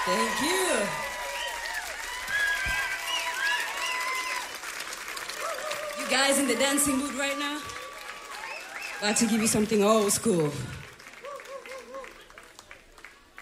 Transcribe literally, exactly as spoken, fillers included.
Thank you. You guys in the dancing mood right now? About to give you something old school.